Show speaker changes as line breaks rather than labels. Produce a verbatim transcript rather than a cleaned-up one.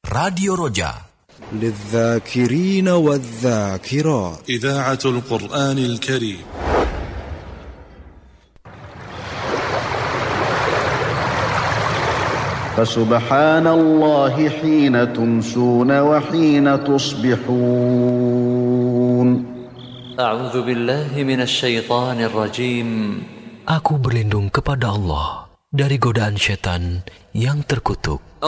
Radio Roja
للذاكرين والذاكرات
إذاعة القرآن الكريم.
فسبحان الله حين تمسون وحين تصبحون.
أعوذ بالله من الشيطان الرجيم.
Aku berlindung kepada Allah dari godaan setan yang terkutuk.